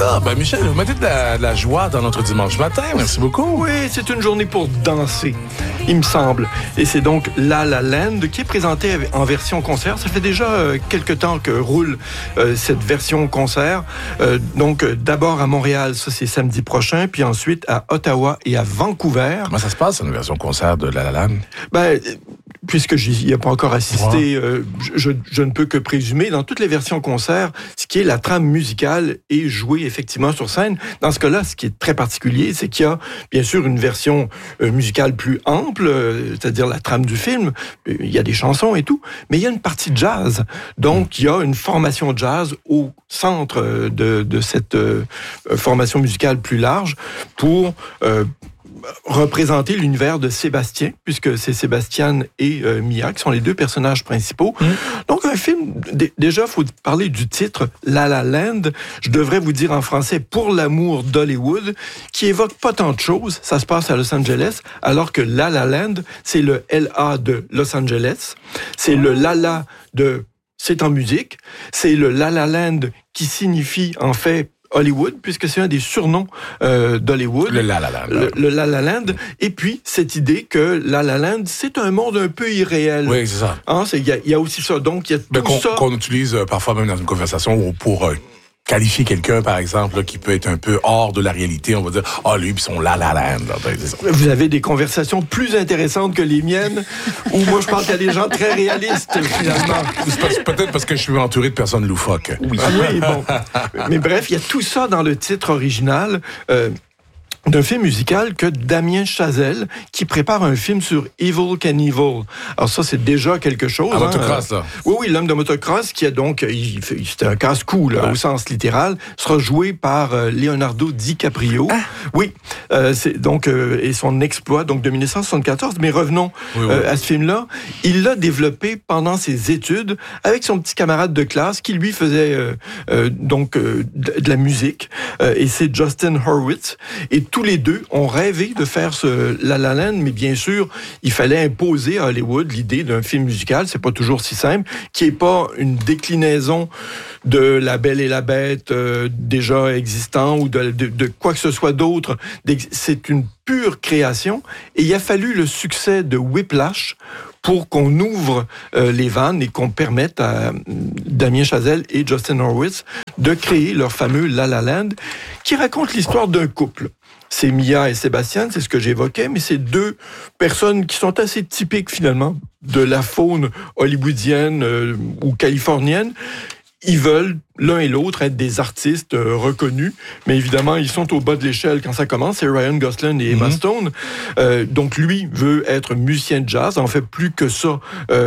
Ah, ben Michel, vous mettez de la joie dans notre dimanche matin. Merci beaucoup. Oui, c'est une journée pour danser, il me semble. Et c'est donc La La Land qui est présenté en version concert. Ça fait déjà quelques temps que roule cette version concert. Donc, d'abord à Montréal, ça c'est samedi prochain, puis ensuite à Ottawa et à Vancouver. Comment ça se passe, une version concert de La La Land? Ben, puisque j'y ai pas encore assisté, je ne peux que présumer, dans toutes les versions concert, ce qui est la trame musicale est jouée effectivement sur scène. Dans ce cas-là, ce qui est très particulier, c'est qu'il y a bien sûr une version musicale plus ample, c'est-à-dire la trame du film, il y a des chansons et tout, mais il y a une partie jazz. Donc, il y a une formation jazz au centre de cette formation musicale plus large pour représenter l'univers de Sébastien, puisque c'est Sébastien et Mia qui sont les deux personnages principaux. Donc, un film, déjà, il faut parler du titre, La La Land. Je devrais vous dire en français, Pour l'amour d'Hollywood, qui évoque pas tant de choses. Ça se passe à Los Angeles, alors que La La Land, c'est le LA de Los Angeles. C'est le Lala de C'est en musique. C'est le La La Land qui signifie, en fait, Hollywood, puisque c'est un des surnoms d'Hollywood. Le La La Land. Le La La Land. Et puis, cette idée que La La Land, c'est un monde un peu irréel. Oui, c'est ça. Il y a aussi ça. Donc, il y a tout ça. Qu'on utilise parfois même dans une conversation pour qualifier quelqu'un, par exemple, là, qui peut être un peu hors de la réalité. On va dire, lui, puis son La La Land. Vous avez des conversations plus intéressantes que les miennes, où moi, je pense qu'il y a des gens très réalistes, finalement. Peut-être parce que je suis entouré de personnes loufoques. Oui, bon. Mais bref, il y a tout ça dans le titre original. D'un film musical que Damien Chazelle, qui prépare un film sur Evel Knievel. Alors ça, c'est déjà quelque chose. Un motocross, là. Oui, l'homme de motocross, qui a donc, c'était un casse-cou, là, au sens littéral, sera joué par Leonardo DiCaprio. Oui, c'est donc, et son exploit, donc, de 1974. Mais revenons à ce film-là. Il l'a développé pendant ses études avec son petit camarade de classe qui, lui, faisait de la musique. Et c'est Justin Hurwitz. Et tous les deux ont rêvé de faire ce La La Land, mais bien sûr, il fallait imposer à Hollywood l'idée d'un film musical, c'est pas toujours si simple, qui est pas une déclinaison de La Belle et la Bête déjà existant ou de quoi que ce soit d'autre. C'est une pure création et il a fallu le succès de Whiplash pour qu'on ouvre les vannes et qu'on permette à Damien Chazelle et Justin Hurwitz de créer leur fameux La La Land, qui raconte l'histoire d'un couple. C'est Mia et Sébastien, c'est ce que j'évoquais, mais c'est deux personnes qui sont assez typiques, finalement, de la faune hollywoodienne ou californienne. Ils veulent, l'un et l'autre, être des artistes reconnus, mais évidemment, ils sont au bas de l'échelle quand ça commence. C'est Ryan Gosling et Emma Stone. Donc, lui veut être musicien de jazz, en fait plus que ça,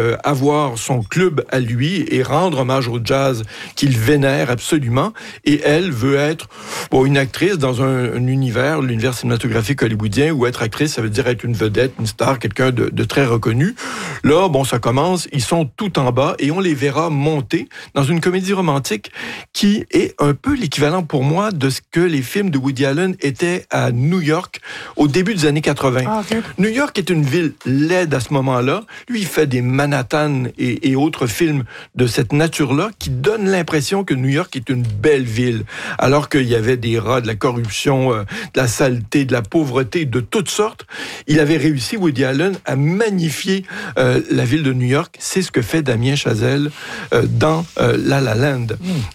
avoir son club à lui et rendre hommage au jazz qu'il vénère absolument. Et elle veut être une actrice dans un univers, l'univers cinématographique hollywoodien, où être actrice, ça veut dire être une vedette, une star, quelqu'un de très reconnu. Là, ça commence, ils sont tout en bas et on les verra monter dans une comédie romantique qui est un peu l'équivalent pour moi de ce que les films de Woody Allen étaient à New York au début des années 80. Okay. New York est une ville laide à ce moment-là. Lui, il fait des Manhattan et autres films de cette nature-là qui donnent l'impression que New York est une belle ville, alors qu'il y avait des rats, de la corruption, de la saleté, de la pauvreté, de toutes sortes. Il avait réussi, Woody Allen, à magnifier la ville de New York. C'est ce que fait Damien Chazelle dans La La Land.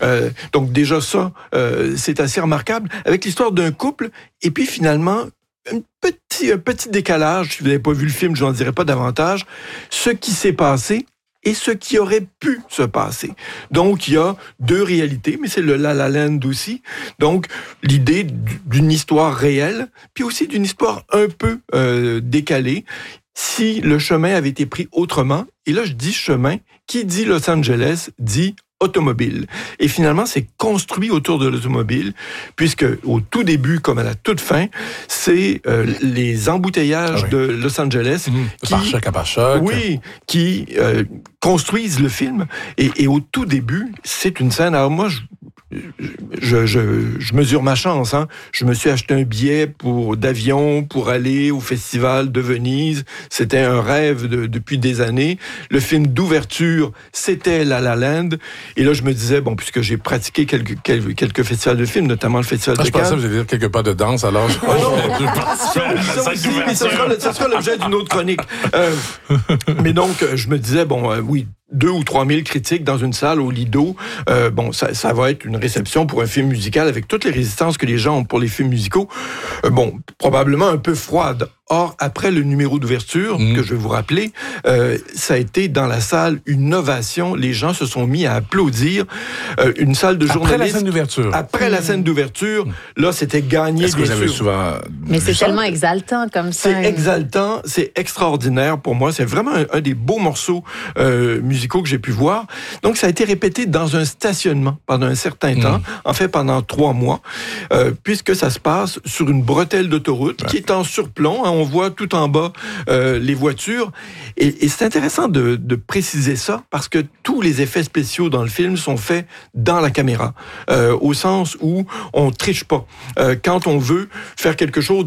Donc déjà ça, c'est assez remarquable, avec l'histoire d'un couple, et puis finalement, un petit décalage. Si vous n'avez pas vu le film, je n'en dirai pas davantage. Ce qui s'est passé et ce qui aurait pu se passer. Donc, il y a deux réalités, mais c'est le La La Land aussi. Donc, l'idée d'une histoire réelle, puis aussi d'une histoire un peu décalée, si le chemin avait été pris autrement. Et là, je dis chemin, qui dit Los Angeles, dit automobile. Et finalement, c'est construit autour de l'automobile, puisque au tout début, comme à la toute fin, c'est les embouteillages de Los Angeles qui construisent le film. Et au tout début, c'est une scène. Alors moi, je mesure ma chance. Hein. Je me suis acheté un billet d'avion pour aller au Festival de Venise. C'était un rêve depuis des années. Le film d'ouverture, c'était La La Land. Et là, je me disais, bon, puisque j'ai pratiqué quelques festivals de films, notamment le Festival de Cannes. Je pensais que vous alliez dire quelques pas de danse, alors. Ça sera l'objet d'une autre chronique. Mais donc, je me disais, bon, oui, 2 ou 3 000 critiques dans une salle au Lido. Bon, ça va être une réception pour un film musical avec toutes les résistances que les gens ont pour les films musicaux. Bon, probablement un peu froide. Or, après le numéro d'ouverture, que je vais vous rappeler, ça a été dans la salle une ovation. Les gens se sont mis à applaudir. Une salle de journalistes... Après la scène d'ouverture. Après la scène d'ouverture, là, c'était gagné. Est-ce que vous avez souvent... Mais c'est tellement exaltant comme ça. C'est exaltant, c'est extraordinaire pour moi. C'est vraiment un des beaux morceaux musicaux que j'ai pu voir. Donc, ça a été répété dans un stationnement pendant un certain temps, en fait pendant 3 mois, puisque ça se passe sur une bretelle d'autoroute qui est en surplomb. Hein, on voit tout en bas les voitures. Et c'est intéressant de préciser ça parce que tous les effets spéciaux dans le film sont faits dans la caméra, au sens où on triche pas. Quand on veut faire quelque chose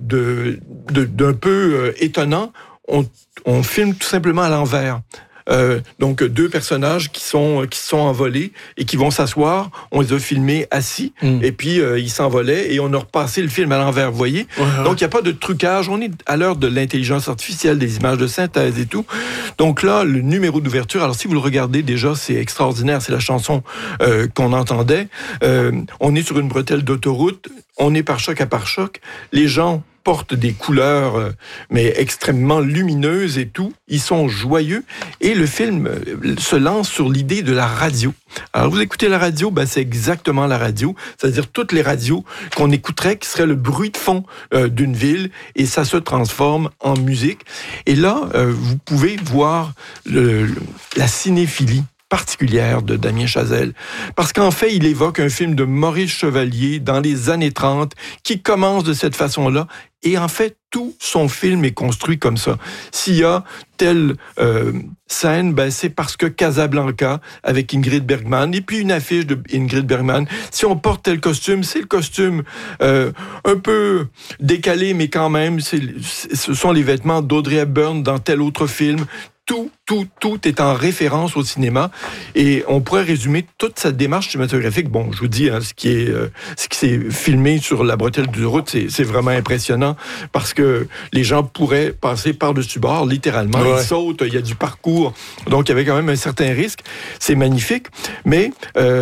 d'un peu étonnant, on filme tout simplement à l'envers. Donc 2 personnages qui sont envolés et qui vont s'asseoir. On les a filmés assis et puis ils s'envolaient et on a repassé le film à l'envers, vous voyez. Donc il n'y a pas de trucage. On est à l'heure de l'intelligence artificielle, des images de synthèse et tout. Donc là, le numéro d'ouverture, alors si vous le regardez déjà, c'est extraordinaire. C'est la chanson qu'on entendait. On est sur une bretelle d'autoroute. On est pare-choc à pare-choc. Les gens portent des couleurs, mais extrêmement lumineuses et tout. Ils sont joyeux. Et le film se lance sur l'idée de la radio. Alors, vous écoutez la radio, c'est exactement la radio. C'est-à-dire toutes les radios qu'on écouterait, qui seraient le bruit de fond d'une ville, et ça se transforme en musique. Et là, vous pouvez voir la cinéphilie particulière de Damien Chazelle. Parce qu'en fait, il évoque un film de Maurice Chevalier dans les années 30 qui commence de cette façon-là. Et en fait, tout son film est construit comme ça. S'il y a telle scène, c'est parce que Casablanca avec Ingrid Bergman, et puis une affiche de Ingrid Bergman. Si on porte tel costume, c'est le costume un peu décalé, mais quand même, ce sont les vêtements d'Audrey Hepburn dans tel autre film. Tout est en référence au cinéma et on pourrait résumer toute cette démarche cinématographique. Bon, je vous dis, ce qui s'est filmé sur la bretelle de route, c'est vraiment impressionnant parce que les gens pourraient passer par-dessus bord, littéralement. Ils sautent, il y a du parcours. Donc, il y avait quand même un certain risque. C'est magnifique, mais...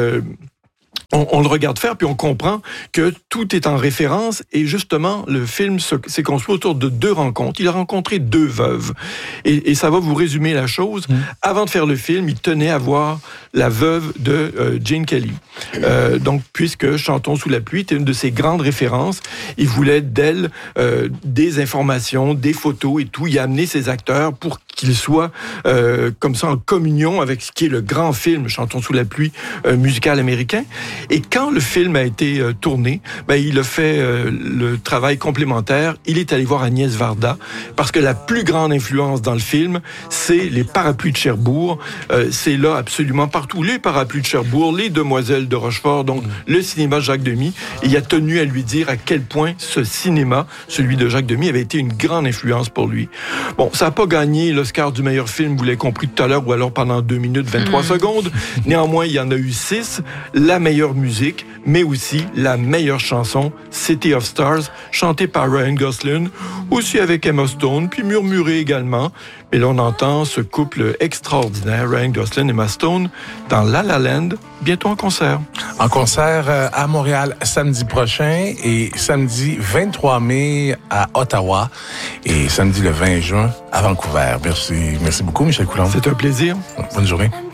On le regarde faire, puis on comprend que tout est en référence, et justement, le film s'est construit autour de 2 rencontres. Il a rencontré 2 veuves, et ça va vous résumer la chose. Avant de faire le film, il tenait à voir la veuve de Gene Kelly. Donc, puisque Chantons sous la pluie était une de ses grandes références, il voulait d'elle des informations, des photos et tout. Il a amené ses acteurs pour qu'ils soient comme ça en communion avec ce qui est le grand film Chantons sous la pluie musical américain. Et quand le film a été tourné, il a fait le travail complémentaire. Il est allé voir Agnès Varda parce que la plus grande influence dans le film, c'est les parapluies de Cherbourg. C'est là absolument partout. Les parapluies de Cherbourg, les Demoiselles de Rochefort, donc le cinéma Jacques Demy. Et il a tenu à lui dire à quel point ce cinéma, celui de Jacques Demy, avait été une grande influence pour lui. Bon, ça n'a pas gagné l'Oscar du meilleur film, vous l'avez compris tout à l'heure, ou alors pendant 2 minutes 23 secondes. Néanmoins, il y en a eu 6. La meilleure musique, mais aussi la meilleure chanson, City of Stars, chantée par Ryan Gosling, aussi avec Emma Stone, puis murmurée également. Mais là, on entend ce couple extraordinaire, Ryan Gosling et Emma Stone, dans La La Land, bientôt en concert. En concert à Montréal samedi prochain et samedi 23 mai à Ottawa et samedi le 20 juin à Vancouver. Merci beaucoup, Michel Coulombe. C'est un plaisir. Bonne journée.